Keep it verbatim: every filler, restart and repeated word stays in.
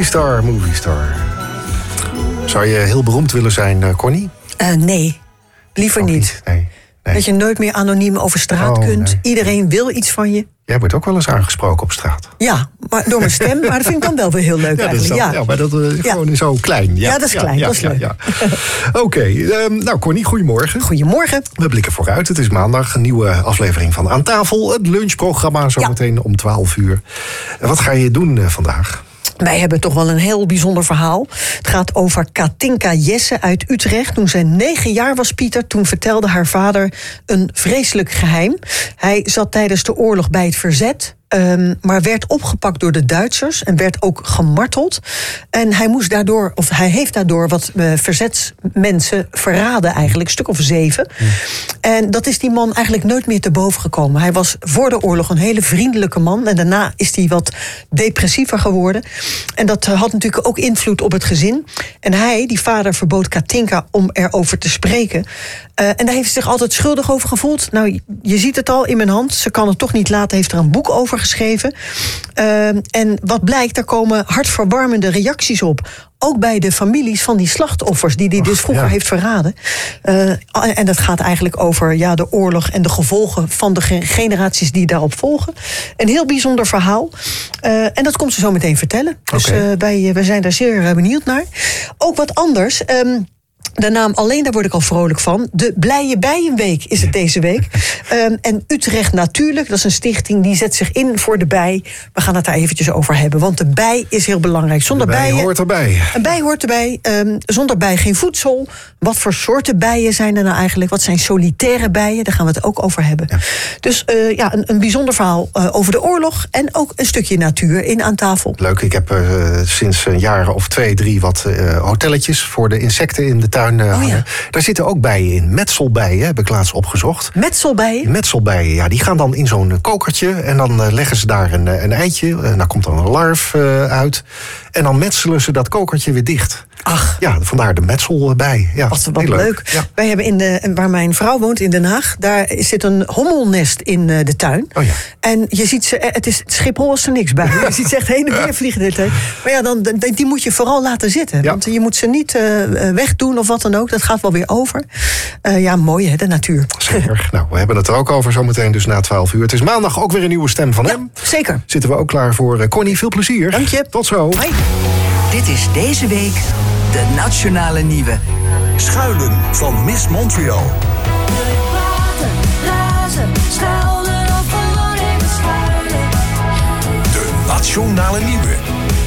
Star, Movie Star. Zou je heel beroemd willen zijn, uh, Connie? Uh, nee, liever niet. niet. Nee, nee. Dat je nooit meer anoniem over straat oh, kunt. Nee. Iedereen wil iets van je. Jij wordt ook wel eens aangesproken op straat. Ja, maar door mijn stem. Maar dat vind ik dan wel weer heel leuk ja, eigenlijk. Dat, ja. ja, maar dat is ja. gewoon zo klein. Ja, ja, dat is klein. Ja, dat is ja, leuk. Ja, ja. Oké, okay, um, nou Connie, goedemorgen. Goedemorgen. We blikken vooruit. Het is maandag, een nieuwe aflevering van Aan Tafel. Het lunchprogramma zometeen ja. om twaalf uur. Wat ga je doen uh, vandaag? Wij hebben toch wel een heel bijzonder verhaal. Het gaat over Katinka Jesse uit Utrecht. Toen zij negen jaar was, Pieter, toen vertelde haar vader een vreselijk geheim. Hij zat tijdens de oorlog bij het verzet. Um, maar werd opgepakt door de Duitsers en werd ook gemarteld. En hij moest daardoor, of hij heeft daardoor wat uh, verzetsmensen verraden eigenlijk, een stuk of zeven. Ja. En dat is die man eigenlijk nooit meer te boven gekomen. Hij was voor de oorlog een hele vriendelijke man en daarna is hij wat depressiever geworden. En dat uh, had natuurlijk ook invloed op het gezin. En hij, die vader, verbood Katinka om erover te spreken. Uh, en daar heeft ze zich altijd schuldig over gevoeld. Nou, je ziet het al in mijn hand. Ze kan het toch niet laten, heeft er een boek over geschreven. Uh, en wat blijkt, daar komen hartverwarmende reacties op. Ook bij de families van die slachtoffers die hij dus vroeger ja. heeft verraden. Uh, en dat gaat eigenlijk over ja, de oorlog en de gevolgen van de generaties die daarop volgen. Een heel bijzonder verhaal. Uh, en dat komt ze zo meteen vertellen. Dus okay. uh, wij, wij zijn daar zeer benieuwd naar. Ook wat anders. Um, De naam alleen, daar word ik al vrolijk van. De Blije Bijenweek is het deze week. Um, en Utrecht Natuurlijk, dat is een stichting die zet zich in voor de bij. We gaan het daar eventjes over hebben, want de bij is heel belangrijk. Zonder de bij bijen, hoort erbij. Een bij hoort erbij. Um, zonder bij geen voedsel. Wat voor soorten bijen zijn er nou eigenlijk? Wat zijn solitaire bijen? Daar gaan we het ook over hebben. Ja. Dus uh, ja, een, een bijzonder verhaal uh, over de oorlog en ook een stukje natuur in Aan Tafel. Leuk, ik heb uh, sinds een jaar of twee, drie wat uh, hotelletjes voor de insecten in de tuin. Uh, oh, ja. Daar zitten ook bijen in. Metselbijen heb ik laatst opgezocht. Metselbijen? Metselbijen, ja. Die gaan dan in zo'n kokertje en dan uh, leggen ze daar een, een eitje. En daar komt dan een larf uh, uit. En dan metselen ze dat kokertje weer dicht. Ach. Ja, vandaar de metselbij. Ja, wat wat leuk. leuk. Ja. Wij hebben in de, waar mijn vrouw woont in Den Haag, daar zit een hommelnest in de tuin. Oh ja. En je ziet ze, het is Schiphol is er niks bij. Je ziet ze echt heen en weer vliegen de hele tijd. Maar ja, dan, die moet je vooral laten zitten. Ja. Want je moet ze niet uh, wegdoen of wat dan ook. Dat gaat wel weer over. Uh, ja, mooi hè, de natuur. Zeker. Nou, we hebben het er ook over zometeen dus na twaalf uur. Het is maandag ook weer een nieuwe stem van ja, hem. Zeker. Zitten we ook klaar voor uh, Connie. Veel plezier. Dank je. Tot zo. Hoi. Dit is deze week de Nationale Nieuwe. Schuilen van Miss Montreal. Praten, razen, schelden of gewoon even schuilen. De Nationale Nieuwe.